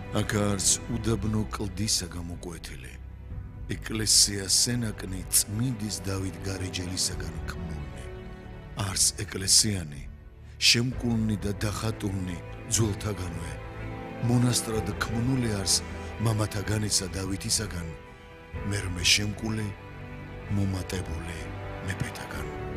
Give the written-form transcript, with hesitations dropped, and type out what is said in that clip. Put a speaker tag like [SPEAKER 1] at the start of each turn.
[SPEAKER 1] აკარს უდაბნო კლდისა გამოკვეთილი. ეკლესია სენაკნი წმინდის დავით გარეჯელისაგან ქმნულნი. არს ეკლესიანი, შემკულნი და დახატულნი ძველთაგანვე. მონასტრად ქმნული არს მამათაგანისა დავითისაგან, მერმე შემკული, მომატებული მეფეთაგან.